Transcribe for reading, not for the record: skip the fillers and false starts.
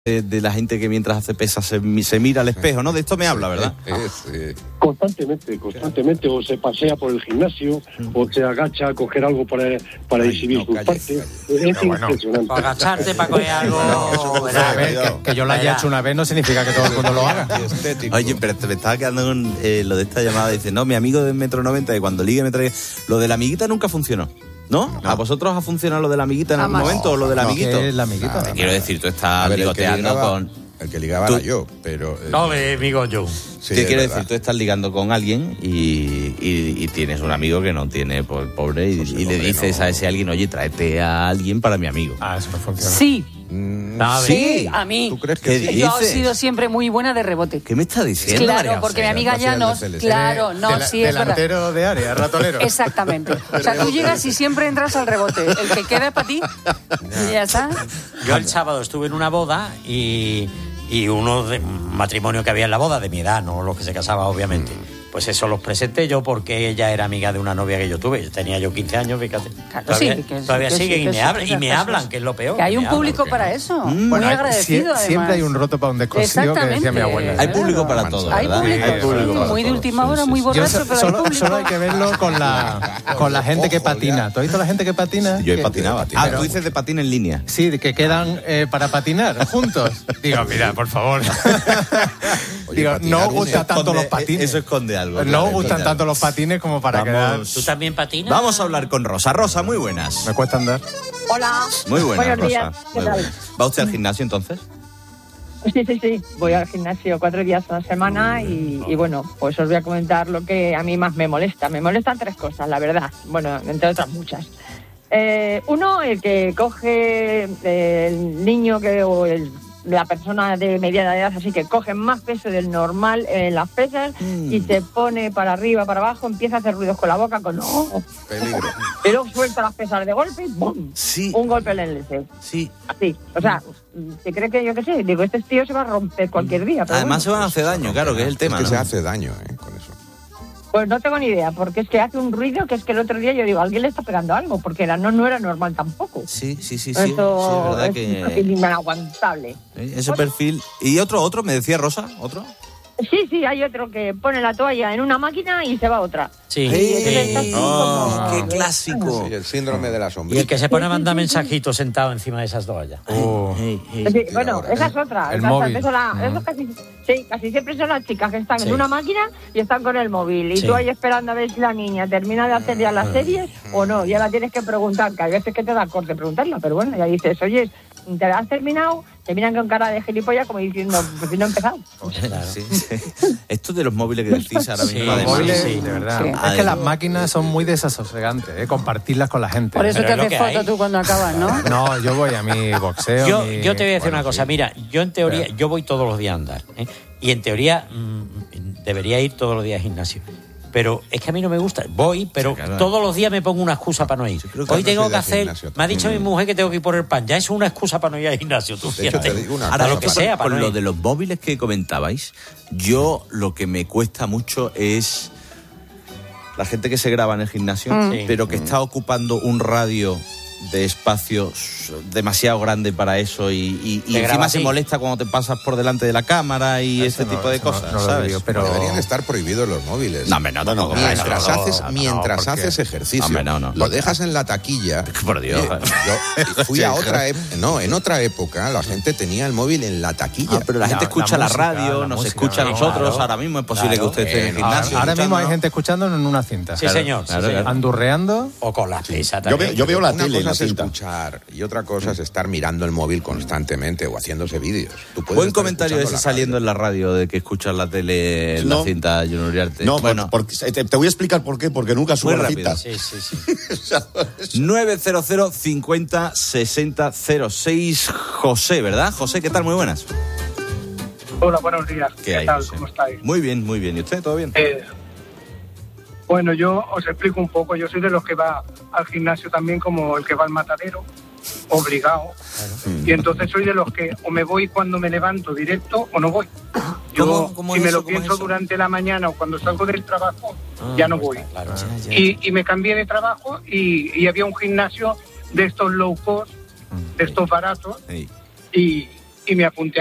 de la gente que mientras hace pesas se mira al espejo, ¿no? De esto me habla, ¿verdad? Constantemente, o se pasea por el gimnasio, o se agacha a coger algo para exhibir sus partes. Es impresionante. Para agacharte, para coger algo... Que yo lo haya hecho una vez no significa que todo el mundo lo haga. Oye, pero me estaba quedando con lo de esta llamada. Dice, no, mi amigo de 1,90 m, que cuando ligue me trae... Lo de la amiguita nunca funcionó. ¿No? ¿A vosotros ha funcionado lo de la amiguita en algún momento o lo del amiguito? ¿Qué es la amiguita? Quiero decir, tú estás ligoteando con... El que ligaba era yo, pero... No, mi amigo yo. Sí, ¿Qué quiero decir? Tú estás ligando con alguien y tienes un amigo que no tiene, pobre, y le dices a ese alguien, oye, tráete a alguien para mi amigo. Eso no funciona. Sí. Sí, a mí. ¿Tú crees que sí? Yo he sido siempre muy buena de rebote. ¿Qué me está diciendo, Claro, María porque mi José? amiga Llanos, claro, no, sí, es verdad. Delantero de área, ratonero. Exactamente. O sea, tú llegas y siempre entras al rebote. El que queda es para ti. Y ya está. Yo el sábado estuve en una boda y uno de matrimonio que había en la boda, de mi edad, no los que se casaban, obviamente. Pues eso los presenté yo porque ella era amiga de una novia que yo tuve. Tenía yo 15 años, fíjate. Claro, todavía sí, siguen y me hablan, cosas. que es lo peor. Que hay un público hablan, para eso. Muy Bueno, agradecido, además. siempre hay un roto para un descosido, que decía mi abuela. Hay público para todo, Hay ¿verdad? público, Hay público para muy de todo. última hora, muy borracho, pero hay público. Solo hay que verlo con la gente que patina. ¿Tú has visto la gente que patina? Yo he patinado. Tú dices de patín en línea. Sí, que quedan para patinar juntos. Digo, mira, por favor. Digo, no os gustan tanto los patines. Eso esconde algo. No os gustan tanto los patines como para quedar... ¿Tú también patinas? Vamos a hablar con Rosa. Rosa, muy buenas. Me cuesta andar. Hola. Muy buenas, Buenos Rosa. días. ¿Qué Muy tal? buenas. ¿Va usted al gimnasio entonces? Sí. Voy al gimnasio 4 días a la semana y bueno, pues os voy a comentar lo que a mí más me molesta. Me molestan 3 cosas, la verdad. Bueno, entre otras muchas. Uno, el que coge el niño o la persona de mediana edad, así que coge más peso del normal en las pesas y se pone para arriba, para abajo, empieza a hacer ruidos con la boca, Peligro. y luego suelta las pesas de golpe y ¡bum! Sí. Un golpe en el enlace. Sí. Así, o sea, ¿se cree que yo qué sé? Digo, este tío se va a romper cualquier día. Pero Además se van a hacer daño, claro, que es el tema, Es que ¿no? se hace daño con eso. Pues no tengo ni idea, porque es que hace un ruido que es que el otro día yo digo, alguien le está pegando algo, porque no era normal tampoco. Sí. Eso Sí, es verdad es que... un perfil inaguantable. Ese perfil... ¿Y otro, me decía Rosa? ¿Otro? Sí, hay otro que pone la toalla en una máquina y se va a otra. Sí. ¡Qué clásico! Sí, el síndrome de la Y sombrilla. el que se pone a mandar mensajitos sentado encima de esas toallas. Sí, bueno, esa es otra. El móvil. Eso casi siempre son las chicas que están Sí. en una máquina y están con el móvil. Y Sí. tú ahí esperando a ver si la niña termina de hacer ya la serie o no. Ya la tienes que preguntar, que hay veces que te da corte preguntarla, pero bueno, ya dices, oye, ¿te has terminado? Te miran con cara de gilipollas como diciendo, pues si no he empezado. Sí. Esto de los móviles que decís ahora mismo, Sí, Los además... móviles, sí. de verdad. Sí. Es que las máquinas son muy desasosegantes, compartirlas con la gente. Por eso Pero te es lo haces que foto hay. tú cuando acabas, ¿no? No, yo voy a mi boxeo. Yo te voy a decir una cosa. sí. Mira, yo en teoría, yo voy todos los días a andar. Y en teoría debería ir todos los días al gimnasio. Pero es que a mí no me gusta. Voy, pero Sí, claro. todos los días me pongo una excusa para no ir. creo que Hoy no tengo soy que de hacer... gimnasio Me ha dicho mi mujer que tengo que ir por el pan. Ya es una excusa para no ir al gimnasio. Tú, De hecho, fíjate. te digo una Para cosa, lo que para- sea, para Con no lo ir. de los móviles que comentabais, yo lo que me cuesta mucho es la gente que se graba en el gimnasio, Sí. pero que está ocupando un radio de espacio demasiado grande para eso y Te graba encima a se ti. molesta cuando te pasas por delante de la cámara y Eso ese no, tipo de eso no, cosas, no lo ¿sabes? digo, pero... Deberían estar prohibidos los móviles. No, hombre, no, tampoco para eso, Mientras no, haces, no, mientras porque- haces ejercicio, Hombre, no. lo dejas en la taquilla. Por Dios. Yo fui a otra época, en otra época la gente tenía el móvil en la taquilla. Pero la gente escucha la, música, radio, la nos música, escucha a nosotros, claro. ahora mismo es posible Claro. que usted esté en el gimnasio. Ahora mismo hay escuchándonos. gente escuchándonos en una cinta. Sí, señor. claro, sí, señor. claro. Andurreando. O con la pesa Yo también. veo la Una tele en cosa la es cinta. escuchar y otra cosa es estar mirando el móvil constantemente o haciéndose vídeos. Tú puedes Buen estar comentario escuchando ese la saliendo radio. en la radio de que escuchas la tele en la No. cinta Junior Uriarte. No, bueno, porque te voy a explicar por qué, porque nunca subo Muy la rápido. cinta. Sí. 900 50 60 06. José, ¿verdad? José, ¿qué tal? Muy buenas. Hola, buenos días. ¿Qué hay, tal? José? ¿Cómo estáis? Muy bien. ¿Y usted? ¿Todo bien? Bueno, yo os explico un poco. Yo soy de los que va al gimnasio también como el que va al matadero, obligado. Y entonces soy de los que o me voy cuando me levanto directo o no voy. Yo, ¿Cómo si es me eso? lo ¿Cómo es pienso eso? durante la mañana o cuando salgo del trabajo, ya no voy. Claro. Y me cambié de trabajo y había un gimnasio de estos low cost, de estos baratos, Sí. y y me apunté